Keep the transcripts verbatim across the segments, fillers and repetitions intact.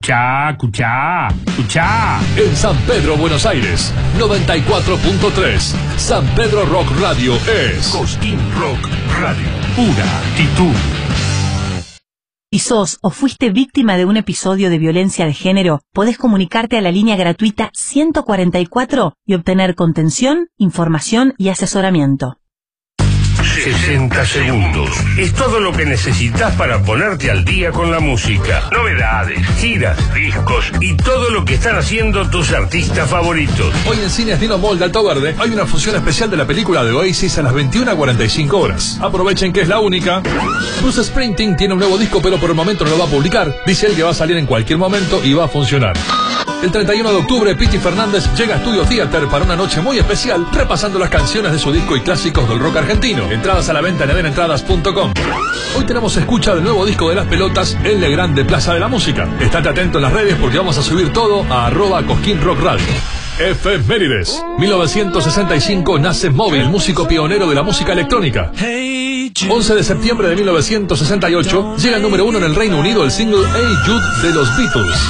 Escuchá, escuchá, escuchá. En San Pedro, Buenos Aires, noventa y cuatro punto tres. San Pedro Rock Radio es Cosquín Rock Radio. Pura actitud. Si sos o fuiste víctima de un episodio de violencia de género, podés comunicarte a la línea gratuita ciento cuarenta y cuatro y obtener contención, información y asesoramiento. sesenta segundos. Es todo lo que necesitas para ponerte al día con la música. Novedades, giras, discos y todo lo que están haciendo tus artistas favoritos. Hoy en Cines Dino Mall de Alto Verde hay una función especial de la película de Oasis a las veintiuna cuarenta y cinco horas. Aprovechen que es la única. Bruce Springsteen tiene un nuevo disco, pero por el momento no lo va a publicar. Dice él que va a salir en cualquier momento y va a funcionar. El treinta y uno de octubre, Piti Fernández llega a Studio Theater para una noche muy especial, repasando las canciones de su disco y clásicos del rock argentino. Entradas a la venta en eden entradas punto com. Hoy tenemos escucha del nuevo disco de Las Pelotas, El Legrand de Plaza de la Música. Estate atento en las redes porque vamos a subir todo a arroba Cosquín Rock Radio. Efemérides. mil novecientos sesenta y cinco nace Móvil, músico pionero de la música electrónica. once de septiembre de mil novecientos sesenta y ocho llega al número uno en el Reino Unido el single Hey Jude de los Beatles.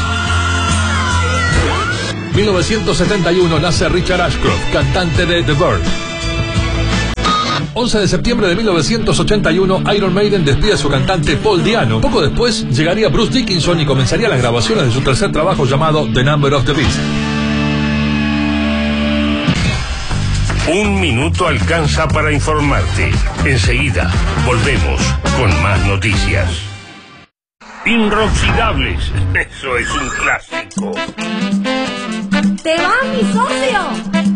mil novecientos setenta y uno nace Richard Ashcroft, cantante de The Verve. once de septiembre de mil novecientos ochenta y uno, Iron Maiden despide a su cantante Paul Diano. Poco después llegaría Bruce Dickinson y comenzaría las grabaciones de su tercer trabajo llamado The Number of the Beast. Un minuto alcanza para informarte. Enseguida volvemos con más noticias. Inoxidables, eso es un clásico. ¡Te va, mi socio!